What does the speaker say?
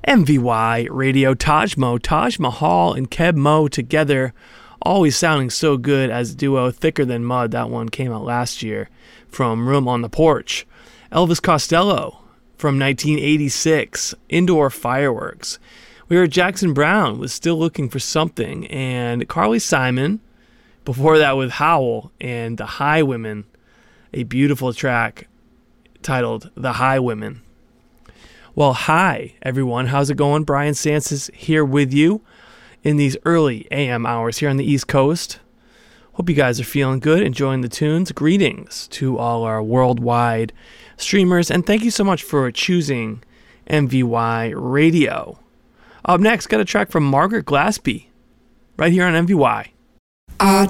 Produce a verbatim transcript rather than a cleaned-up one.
M V Y Radio. Taj Mo, Taj Mahal and Keb Mo together, always sounding so good as a duo. Thicker Than Mud, that one came out last year from Room on the Porch. Elvis Costello from nineteen eighty-six, Indoor Fireworks. We heard Jackson Browne was Still Looking for Something, and Carly Simon before that with Howl and The Highwomen, a beautiful track titled The Highwomen. Well, hi, everyone. How's it going? Brian Sansis here with you in these early A M hours here on the East Coast. Hope you guys are feeling good, enjoying the tunes. Greetings to all our worldwide streamers, and thank you so much for choosing M V Y Radio. Up next, got a track from Margaret Glaspie right here on M V Y. Our